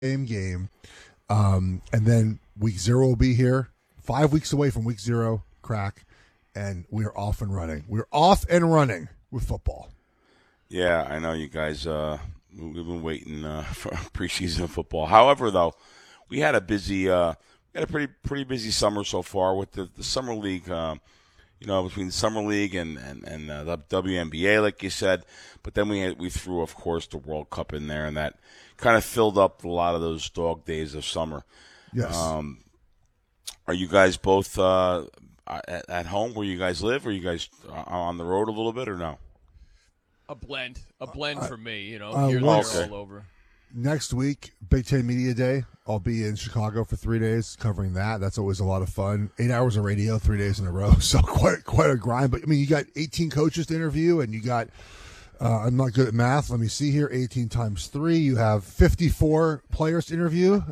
same game. And then week 0 will be here. 5 weeks away from week 0, crack, and we're off and running. We're off and running with football. Yeah, I know you guys. We've been waiting for preseason football. However, though, we had a pretty busy summer so far with the summer league. Between the summer league and the WNBA, like you said. But then we threw, of course, the World Cup in there, and that kind of filled up a lot of those dog days of summer. Yes. Are you guys both at home where you guys live? Or are you guys on the road a little bit, or no? A blend for me, here, okay. all over. Next week, Big Ten Media Day. I'll be in Chicago for 3 days covering that. That's always a lot of fun. 8 hours of radio, 3 days in a row. So quite a grind. But, I mean, you got 18 coaches to interview, and you got I'm not good at math. Let me see here. 18 times 3. You have 54 players to interview.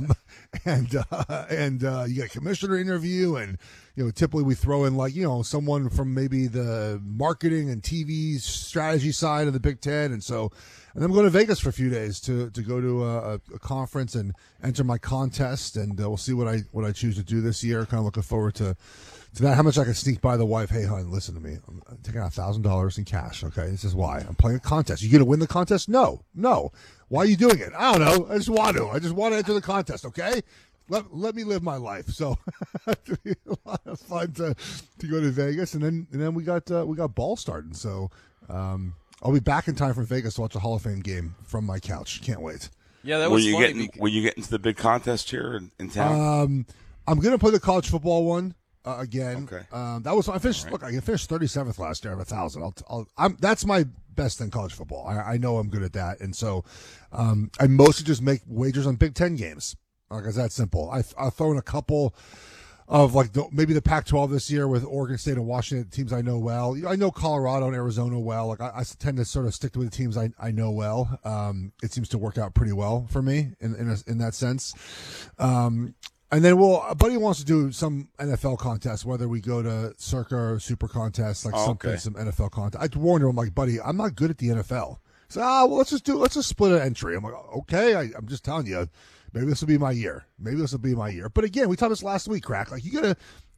And you got a commissioner interview, and typically we throw in someone from maybe the marketing and TV strategy side of the Big Ten, and then I'm going to Vegas for a few days to go to a conference and enter my contest, and we'll see what I choose to do this year. Kind of looking forward to that. How much I can sneak by the wife. Hey, hon, listen to me. I'm taking out $1,000 in cash. Okay, this is why I'm playing a contest. You going to win the contest? No. Why are you doing it? I don't know. I just want to enter the contest. Okay. Let me live my life. So it'll be a lot of fun to go to Vegas, and then we got ball starting. So I'll be back in time for Vegas to watch a Hall of Fame game from my couch. Can't wait. Yeah, that was funny. Will you get into the big contest here in town? I'm gonna play the college football one again. Okay. That was I finished. Right. Look, I finished 37th last year out of 1,000. That's my best in college football. I know I'm good at that, and so I mostly just make wagers on Big Ten games. Like it's that simple. I've thrown a couple of maybe the Pac-12 this year with Oregon State and Washington, teams I know well. I know Colorado and Arizona well. Like I tend to sort of stick to the teams I know well. It seems to work out pretty well for me in that sense. And then a buddy wants to do some NFL contest, whether we go to Circa or Super Contest, some NFL contest. I warned him, I'm like, buddy, I'm not good at the NFL. So let's just split an entry. I'm like, okay, I'm just telling you. Maybe this will be my year. But again, we talked this last week, Crack. Like you get a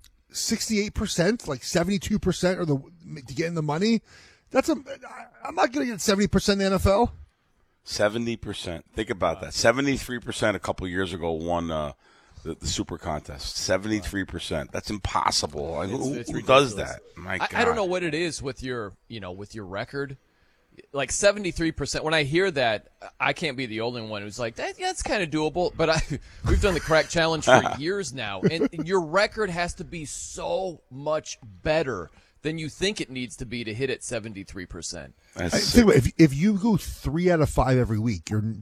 68%, 72% to get in the money. I'm not going to get 70% in the NFL. 70%. Think about that. 73% a couple years ago won the Super Contest. 73%. That's impossible. Who does that? My God. I don't know what it is with your record. 73%. When I hear that, I can't be the only one who's like, that's kind of doable. But we've done the Crack Challenge for years now, and your record has to be so much better than you think it needs to be to hit at 73%. If you go 3 out of 5 every week, you're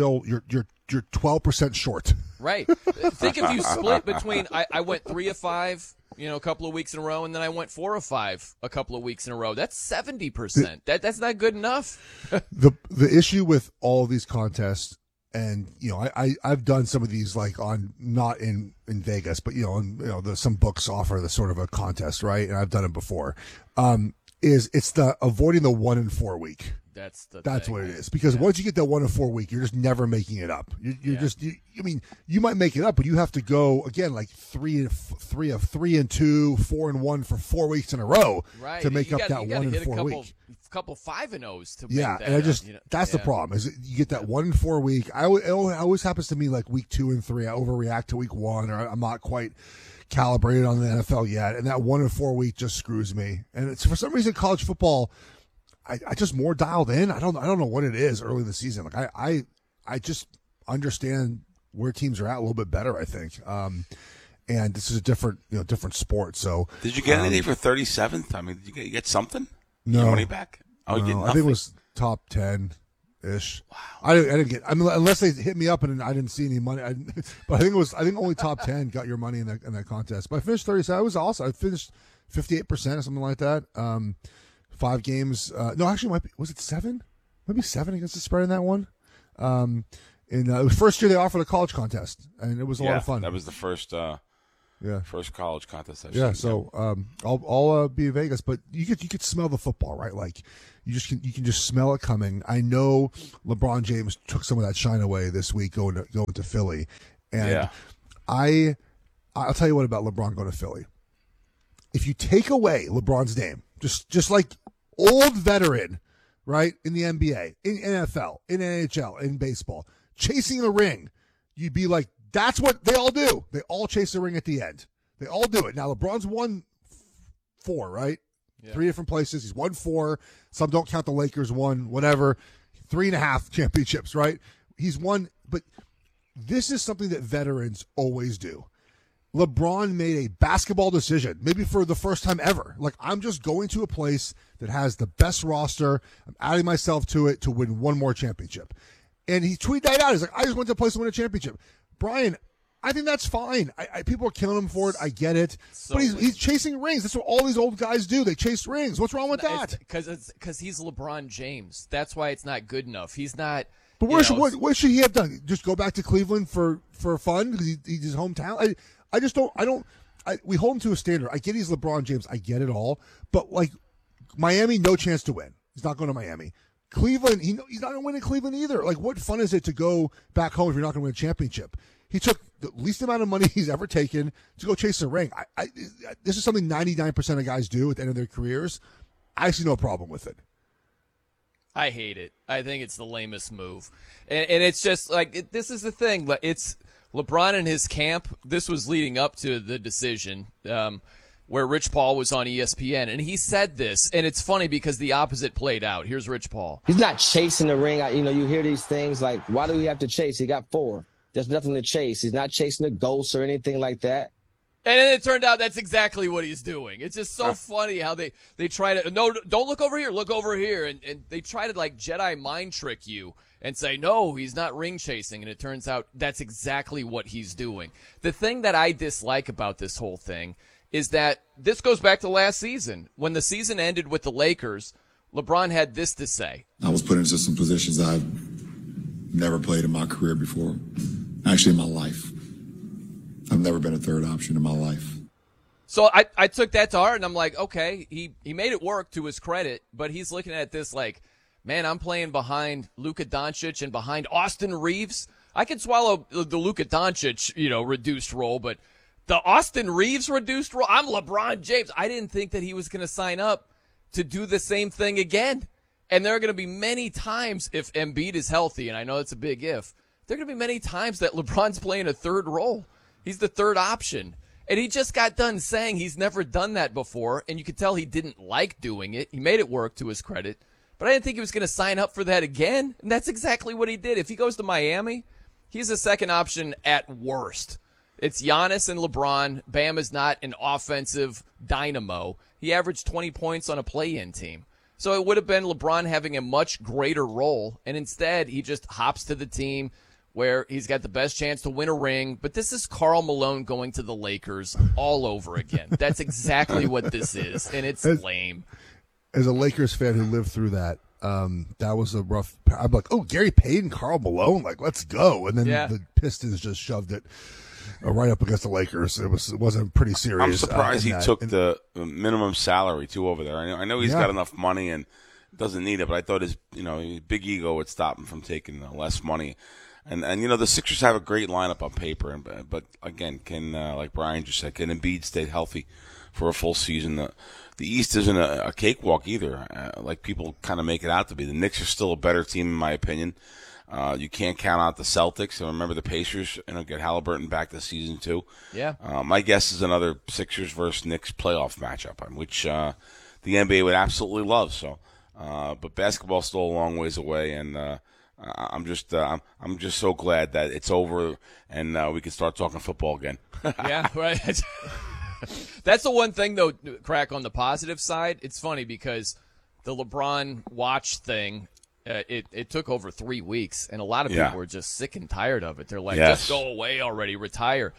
12% short. Right. Think if you split between I went 3 of 5. A couple of weeks in a row, and then I went 4 of 5 a couple of weeks in a row. That's 70%. That's not good enough. The issue with all of these contests, and I've done some of these not in Vegas, but some books offer the sort of a contest, right? And I've done it before. It's the avoiding the 1 in 4 week. That's what it is. Because once you get that 1 in 4 week, you're just never making it up. You might make it up, but you have to go again 3 and 2, 4 and 1 for 4 weeks in a row to make up that 1 in 4 week. Couple 5 and 0s to make that. And that's the problem is you get that 1 in 4 week. It always happens to me week 2 and 3. I overreact to week 1, or I'm not quite calibrated on the NFL yet, and that 1 in 4 week just screws me. And it's for some reason college football. I just more dialed in. I don't know what it is early in the season. I just understand where teams are at a little bit better, I think. And this is a different sport. So did you get anything for 37th? I mean, did you get something? No. Your money back? Oh, no, you get nothing. I think it was top 10-ish. Wow. I didn't get. Unless they hit me up and I didn't see any money. But I think only top 10 got your money in that contest. But I finished 37. I was awesome. I finished 58% or something like that. 5 games. No, actually, was it 7? Maybe 7 against the spread in that one. It was first year they offered a college contest, and it was a lot of fun. That was the first Yeah. First college contest I've Yeah, seen. so I'll be in Vegas, but you could smell the football, right? Like you can just smell it coming. I know LeBron James took some of that shine away this week going to Philly, and Yeah. I'll tell you what about LeBron going to Philly. If you take away LeBron's name, just like old veteran, right, in the NBA, in NFL, in NHL, in baseball, chasing the ring, you'd be like, that's what they all do. They all chase the ring at the end. They all do it. Now, LeBron's won 4, right? Yeah. 3 different places. He's won 4. Some don't count the Lakers, won whatever. 3.5 championships, right? He's won. But this is something that veterans always do. LeBron made a basketball decision, maybe for the first time ever. Like, I'm just going to a place that has the best roster. I'm adding myself to it to win one more championship. And he tweeted that out. He's like, I just went to a place to win a championship. Brian, I think that's fine. People are killing him for it. I get it. So but he's chasing rings. That's what all these old guys do. They chase rings. What's wrong with that? Because he's LeBron James. That's why it's not good enough. He's not. But what should he have done? Just go back to Cleveland for fun because he's his hometown? I just don't. We hold him to a standard. I get he's LeBron James. I get it all. But like Miami, no chance to win. He's not going to Miami. Cleveland, he's not going to win in Cleveland either. Like, what fun is it to go back home if you're not going to win a championship? He took the least amount of money he's ever taken to go chase a ring. This is something 99% of guys do at the end of their careers. I see no problem with it. I hate it. I think it's the lamest move. And it's just like, this is the thing. It's LeBron and his camp. This was leading up to the decision where Rich Paul was on ESPN. And he said this, and it's funny because the opposite played out. Here's Rich Paul. He's not chasing the ring. You hear these things like, why do we have to chase? He got 4. There's nothing to chase. He's not chasing the ghosts or anything like that. And then it turned out that's exactly what he's doing. It's just so funny how they try to, no, don't look over here, look over here. And they try to like Jedi mind trick you and say, no, he's not ring chasing. And it turns out that's exactly what he's doing. The thing that I dislike about this whole thing is that this goes back to last season. When the season ended with the Lakers, LeBron had this to say. I was put into some positions I've never played in my career before. Actually, in my life. I've never been a third option in my life. So I took that to heart, and I'm like, okay, he made it work to his credit, but he's looking at this like, man, I'm playing behind Luka Doncic and behind Austin Reeves. I can swallow the Luka Doncic, reduced role, but the Austin Reeves reduced role, I'm LeBron James. I didn't think that he was going to sign up to do the same thing again. And there are going to be many times, if Embiid is healthy, and I know it's a big if, there are going to be many times that LeBron's playing a third role. He's the third option. And he just got done saying he's never done that before, and you could tell he didn't like doing it. He made it work to his credit. But I didn't think he was going to sign up for that again, and that's exactly what he did. If he goes to Miami, he's a second option at worst. It's Giannis and LeBron. Bam is not an offensive dynamo. He averaged 20 points on a play-in team. So it would have been LeBron having a much greater role, and instead he just hops to the team where he's got the best chance to win a ring. But this is Karl Malone going to the Lakers all over again. That's exactly what this is, and it's lame. As a Lakers fan who lived through that, that was a rough. I'm like, oh, Gary Payton, Karl Malone, like, let's go. And then the Pistons just shoved it right up against the Lakers. It wasn't pretty serious. I'm surprised he took the minimum salary too over there. I know he's got enough money and doesn't need it, but I thought his big ego would stop him from taking less money. And the Sixers have a great lineup on paper, but again, can like Brian just said, can Embiid stay healthy for a full season? The East isn't a cakewalk either, like people kind of make it out to be. The Knicks are still a better team in my opinion. You can't count out the Celtics. And remember the Pacers, get Halliburton back this season too. Yeah. My guess is another Sixers versus Knicks playoff matchup, which the NBA would absolutely love. So, but basketball's still a long ways away, and I'm just so glad that it's over and we can start talking football again. Yeah, right. That's the one thing though, Crack, on the positive side. It's funny because the LeBron watch thing, it took over 3 weeks, and a lot of people were just sick and tired of it. They're like, just go away already, retire.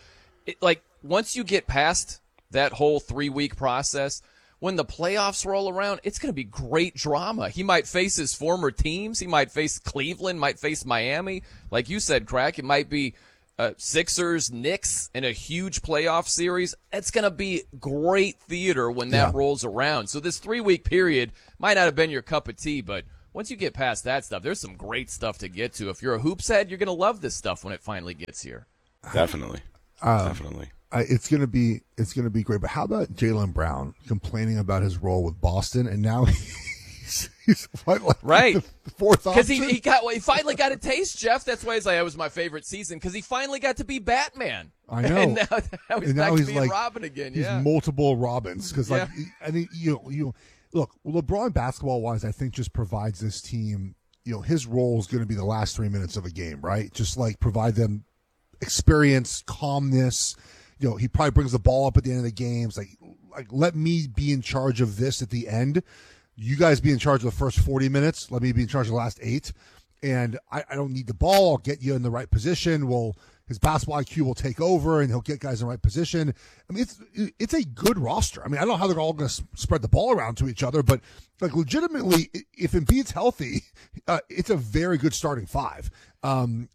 Once you get past that whole 3-week process, when the playoffs roll around, it's going to be great drama. He might face his former teams. He might face Cleveland, might face Miami. Like you said, Crack, it might be Sixers, Knicks in a huge playoff series. It's going to be great theater when that rolls around. So this 3-week period might not have been your cup of tea, but once you get past that stuff, there's some great stuff to get to. If you're a hoops head, you're going to love this stuff when it finally gets here. Definitely. Definitely. It's gonna be great. But how about Jaylen Brown complaining about his role with Boston, and now he's like right the fourth option? Because he finally got a taste, Jeff. That's why he's like, it was my favorite season, because he finally got to be Batman. I know. And now he's back to being like Robin again. He's multiple Robins, because like I think you look, LeBron basketball wise, I think just provides this team. His role is going to be the last 3 minutes of a game, right? Just like provide them experience, calmness. He probably brings the ball up at the end of the games. Like let me be in charge of this at the end. You guys be in charge of the first 40 minutes. Let me be in charge of the last 8. And I don't need the ball. I'll get you in the right position. His basketball IQ will take over, and he'll get guys in the right position. I mean, it's a good roster. I mean, I don't know how they're all going to spread the ball around to each other, but like legitimately, if Embiid's healthy, it's a very good starting 5. And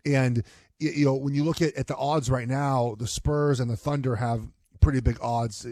when you look at the odds right now, the Spurs and the Thunder have pretty big odds,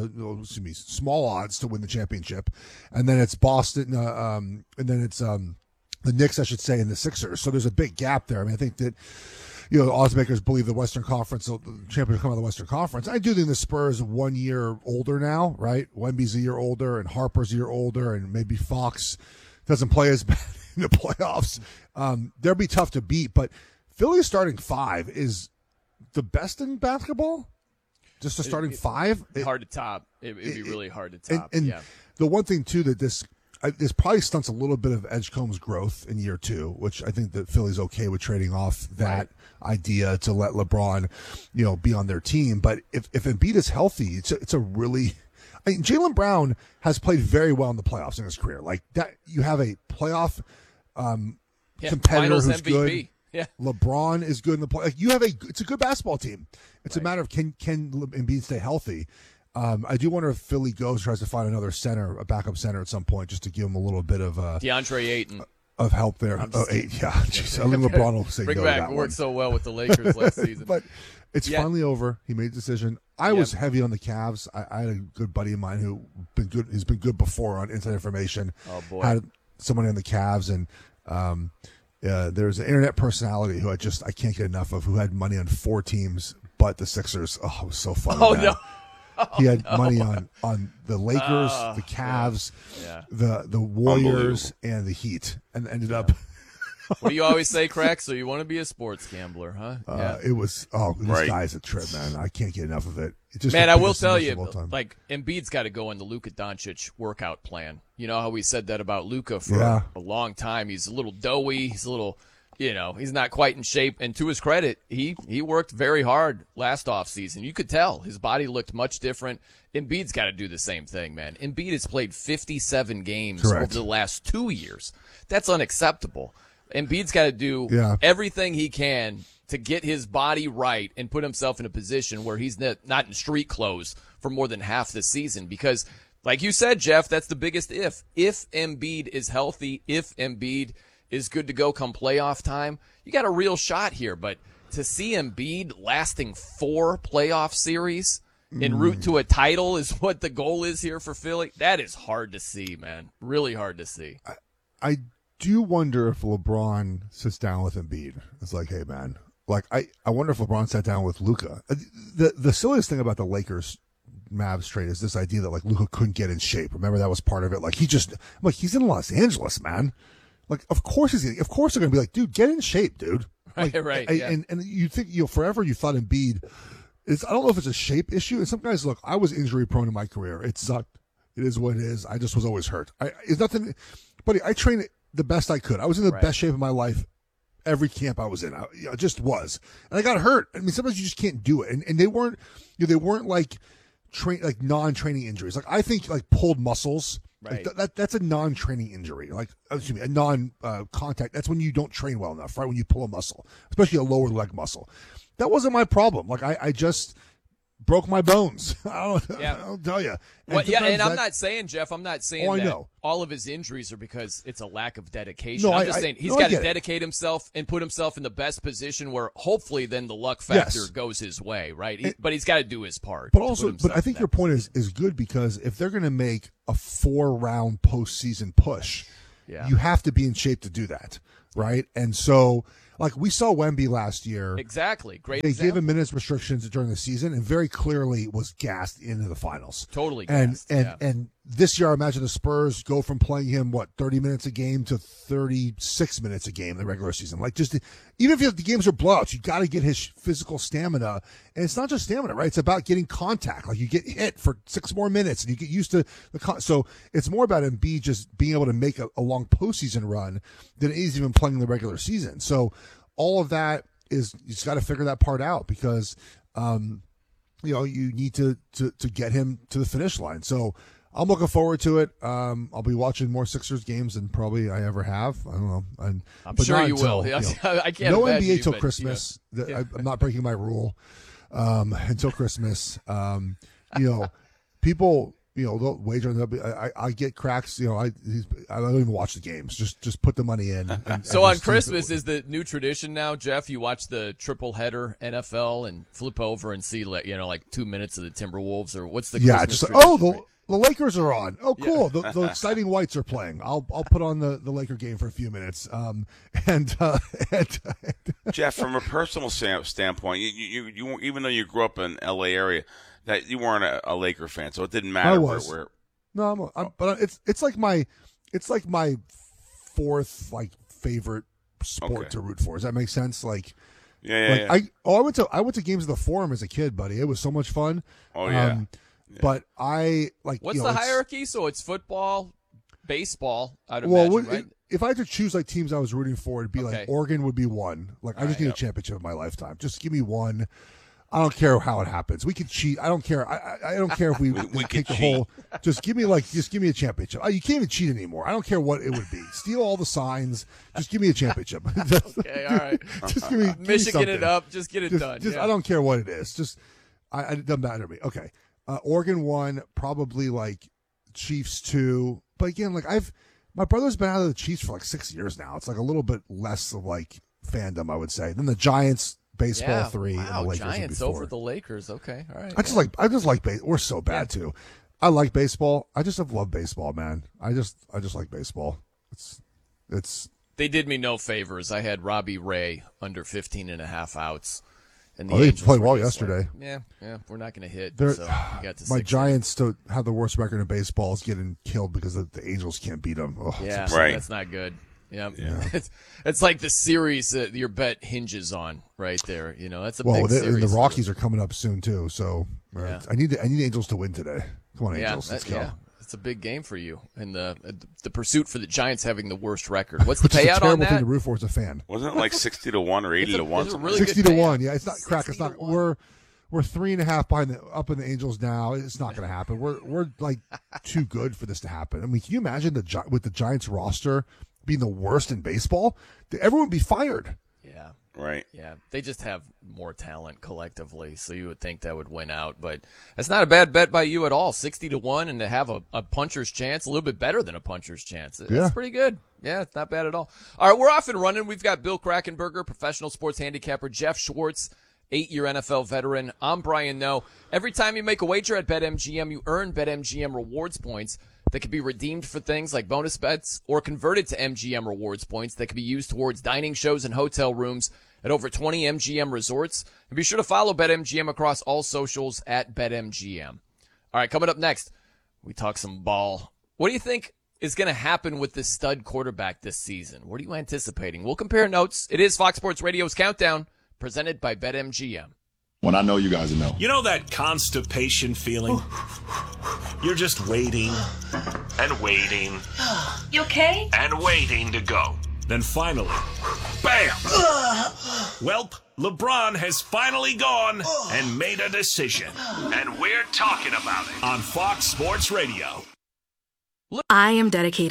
small odds to win the championship. And then it's Boston, and then it's the Knicks, I should say, and the Sixers. So there's a big gap there. I mean, I think that, odds makers believe the Western Conference, the champion will come out of the Western Conference. I do think the Spurs 1 year older now, right? Wemby's a year older, and Harper's a year older, and maybe Fox doesn't play as bad in the playoffs. They'll be tough to beat, but Philly's starting 5 is the best in basketball. Just a starting 5. Hard to top. It'd be really hard to top. And the one thing too that this probably stunts a little bit of Edgecombe's growth in year 2, which I think that Philly's okay with trading off that idea to let LeBron, be on their team. But if Embiid is healthy, it's a really. I mean, Jaylen Brown has played very well in the playoffs in his career. Like that, you have a playoff competitor Finals who's MVP. good. Yeah. LeBron is good in the play. Like it's a good basketball team. It's a matter of can Embiid stay healthy. I do wonder if Philly tries to find another center, a backup center at some point, just to give him a little bit of DeAndre Ayton of help there. I think LeBron will say bring no back. to that It worked one. so well with the Lakers last season. But it's finally over. He made a decision. I was heavy on the Cavs. I had a good buddy of mine who been good. He's been good before on Inside Information. Oh boy, had someone in the Cavs, and there's an internet personality who I can't get enough of, who had money on 4 teams but the Sixers. Oh, it was so funny. Oh man. no. He had money on the Lakers, the Cavs, the Warriors, and the Heat, and ended up. What do you always say, Crack? So you want to be a sports gambler, huh? It was this guy's a trip, man. I can't get enough of it. Man, I will tell you, like Embiid's got to go in the Luka Doncic workout plan. You know how we said that about Luka for a long time. He's a little doughy. He's a little. He's not quite in shape. And to his credit, he worked very hard last offseason. You could tell his body looked much different. Embiid's got to do the same thing, man. Embiid has played 57 games over the last 2 years. That's unacceptable. Embiid's got to do everything he can to get his body right and put himself in a position where he's not in street clothes for more than half the season. Because, like you said, Jeff, that's the biggest if. If Embiid is healthy, if Embiid is good to go come playoff time, you got a real shot here. But to see Embiid lasting 4 playoff series en route to a title is what the goal is here for Philly. That is hard to see, man. Really hard to see. I do wonder if LeBron sits down with Embiid. It's like, hey, man. Like, I wonder if LeBron sat down with Luka. The silliest thing about the Lakers Mavs trade is this idea that like Luka couldn't get in shape. Remember that was part of it. Like he's in Los Angeles, man. Like, of course they're going to be like, dude, get in shape, dude. Like, right. And you think, forever you thought Embiid I don't know if it's a shape issue. And some guys, look, I was injury prone in my career. It sucked. It is what it is. I just was always hurt. It's nothing, buddy. I trained the best I could. I was in the best shape of my life. Every camp I was in, I just was, and I got hurt. I mean, sometimes you just can't do it. And they weren't, they weren't like non-training injuries. Like I think like pulled muscles. Right. Like that's a non-training injury. Like, excuse me, a non-contact. That's when you don't train well enough, right? When you pull a muscle, especially a lower leg muscle. That wasn't my problem. Like I just broke my bones. I don't tell you. Well, and I'm not saying, Jeff, I know. all of his injuries are because it's a lack of dedication. No, I'm just saying he's got to dedicate it. himself and put himself in the best position where hopefully then the luck factor goes his way, right? But he's got to do his part. But I think your point is good, because if they're going to make a 4-round postseason push, you have to be in shape to do that, right? And so, like we saw Wemby last year. Exactly. Great They example. gave him minutes restrictions during the season and very clearly was gassed into the finals. Totally gassed. Yeah. And this year, I imagine the Spurs go from playing him, 30 minutes a game to 36 minutes a game in the regular season. Like, just even if the games are blowouts, you got to get his physical stamina. And it's not just stamina, right? It's about getting contact. Like, you get hit for 6 more minutes and you get used to so it's more about Embiid just being able to make a long postseason run than it is even playing the regular season. So all of that is, you just got to figure that part out, because, you need to get him to the finish line. So I'm looking forward to it. I'll be watching more Sixers games than probably I ever have. I don't know. I'm sure you will. I can't no imagine NBA you, till but, Christmas. I'm not breaking my rule until Christmas. People, they'll wager on the. I get cracks. I don't even watch the games. Just put the money in. So on Christmas is the new tradition now, Jeff. You watch the triple header NFL and flip over and see like 2 minutes of the Timberwolves, or what's the Christmas tradition? The Lakers are on. Oh, cool. Yeah. The exciting whites are playing. I'll put on the Laker game for a few minutes. Jeff, from a personal standpoint, you even though you grew up in L.A. area, that you weren't a Laker fan, so it didn't matter. I was. Where No, but it's like my fourth favorite sport to root for. Does that make sense? Yeah. I went to games of the Forum as a kid, buddy. It was so much fun. Oh yeah. But I like. What's the hierarchy? So it's football, baseball. I'd imagine, right? If I had to choose teams I was rooting for, it'd be like Oregon would be one. I just need a championship in my lifetime. Just give me one. I don't care how it happens. We can cheat. I don't care. I don't care if we take the whole. Just give me a championship. You can't even cheat anymore. I don't care what it would be. Steal all the signs. Just give me a championship. Okay, all right. Just give me Michigan it up. Just get it done. I don't care what it is. Just it doesn't matter to me. Okay. Oregon 1, probably Chiefs 2. But again, my brother's been out of the Chiefs for 6 years now. It's a little bit less of fandom, I would say. Then the Giants, baseball 3, and the Lakers. Giants over the Lakers. Okay, all right. I just like baseball. We're so bad too. I like baseball. I just have loved baseball, man. I just like baseball. It's. They did me no favors. I had Robbie Ray under 15.5 outs. And they played well yesterday. Yeah, we're not going to hit. My Giants to have the worst record in baseball is getting killed because the Angels can't beat them. Oh, yeah, right. That's not good. Yeah. It's like the series that your bet hinges on right there. That's a big series. And the Rockies are coming up soon too. So I need the Angels to win today. Come on, Angels, let's go. Yeah. It's a big game for you, and the pursuit for the Giants having the worst record. What's the payout on that? It's a terrible thing to root for as a fan. Wasn't it 60-1 or 80-1? Really 60-1. Yeah, it's not crack. It's not. We're 3.5 up in the Angels now. It's not going to happen. We're too good for this to happen. I mean, can you imagine with the Giants roster being the worst in baseball? Everyone would be fired. Yeah. Right. Yeah, they just have more talent collectively, so you would think that would win out. But that's not a bad bet by you at all. 60-1, and to have a puncher's chance, a little bit better than a puncher's chance. That's pretty good. Yeah, it's not bad at all. All right, we're off and running. We've got Bill Krackomberger, professional sports handicapper, Jeff Schwartz, 8-year NFL veteran. I'm Brian Noe. Every time you make a wager at BetMGM, you earn BetMGM rewards points that can be redeemed for things like bonus bets or converted to MGM rewards points that can be used towards dining shows and hotel rooms at over 20 MGM resorts. And be sure to follow BetMGM across all socials at BetMGM. All right, coming up next, we talk some ball. What do you think is going to happen with this stud quarterback this season? What are you anticipating? We'll compare notes. It is Fox Sports Radio's Countdown, presented by BetMGM. When I know you guys know. You know that constipation feeling? You're just waiting and waiting. You okay? And waiting to go. Then finally, bam! Welp, LeBron has finally gone and made a decision. And we're talking about it on Fox Sports Radio. I am dedicated.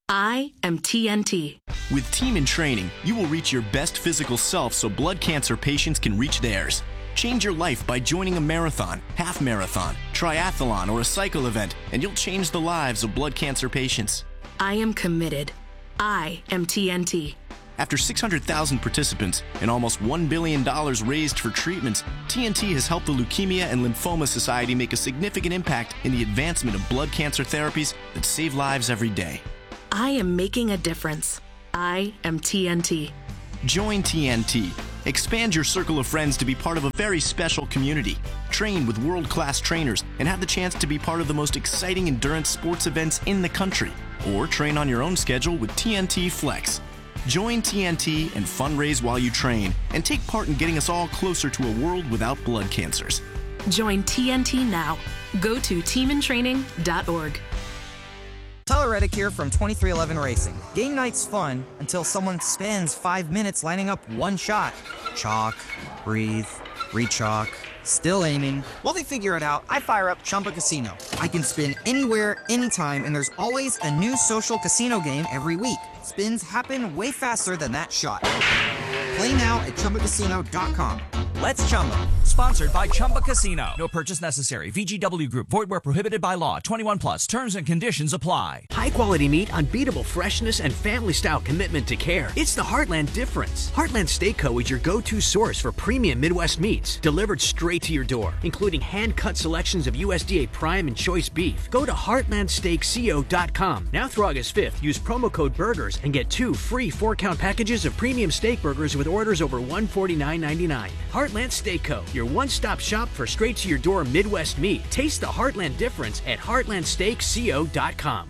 I am TNT. With Team in Training, you will reach your best physical self so blood cancer patients can reach theirs. Change your life by joining a marathon, half marathon, triathlon, or a cycle event, and you'll change the lives of blood cancer patients. I am committed. I am TNT. After 600,000 participants and almost $1 billion raised for treatments, TNT has helped the Leukemia and Lymphoma Society make a significant impact in the advancement of blood cancer therapies that save lives every day. I am making a difference. I am TNT. Join TNT. Expand your circle of friends to be part of a very special community. Train with world-class trainers and have the chance to be part of the most exciting endurance sports events in the country. Or train on your own schedule with TNT Flex. Join TNT and fundraise while you train and take part in getting us all closer to a world without blood cancers. Join TNT now. Go to teamintraining.org. Tyler Reddick here from 2311 Racing. Game night's fun until someone spends 5 minutes lining up one shot. Chalk, breathe, re-chalk, still aiming. While they figure it out, I fire up Chumba Casino. I can spin anywhere, anytime, and there's always a new social casino game every week. Spins happen way faster than that shot. Play now at ChumbaCasino.com. Let's Chumba. Sponsored by Chumba Casino. No purchase necessary. VGW Group. Void where prohibited by law. 21 plus. Terms and conditions apply. High quality meat, unbeatable freshness, and family style commitment to care. It's the Heartland difference. Heartland Steak Co. is your go-to source for premium Midwest meats, delivered straight to your door, including hand-cut selections of USDA prime and choice beef. Go to heartlandsteakco.com. Now through August 5th, use promo code BURGERS and get 2 free 4-count packages of premium steak burgers with orders over $149.99. Heartland Steak Co., your one-stop shop for straight-to-your-door Midwest meat. Taste the Heartland difference at heartlandsteakco.com.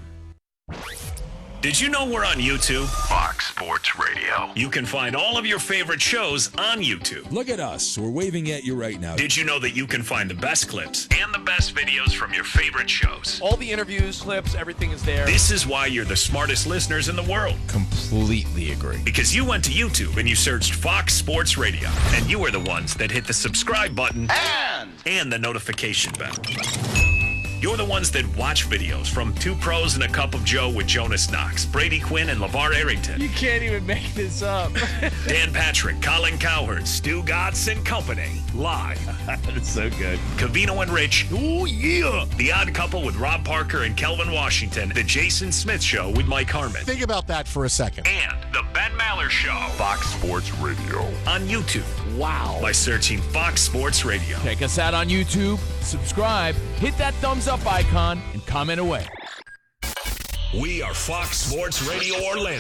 Did you know we're on YouTube? Fox Sports Radio. You can find all of your favorite shows on YouTube. Look at us. We're waving at you right now. Did you know that you can find the best clips and the best videos from your favorite shows? All the interviews, clips, everything is there. This is why you're the smartest listeners in the world. Completely agree. Because you went to YouTube and you searched Fox Sports Radio. And you were the ones that hit the subscribe button and the notification bell. You're the ones that watch videos from Two Pros and a Cup of Joe with Jonas Knox, Brady Quinn, and LeVar Arrington. You can't even make this up. Dan Patrick, Colin Cowherd, Stu Gatz and Company. Live. That's so good. Covino and Rich. Oh, yeah. The Odd Couple with Rob Parker and Kelvin Washington. The Jason Smith Show with Mike Harmon. Think about that for a second. And the Ben Maller Show. Fox Sports Radio. On YouTube. Wow. By searching Fox Sports Radio. Check us out on YouTube. Subscribe. Hit that thumbs up icon and comment away. We are Fox Sports Radio Orlando.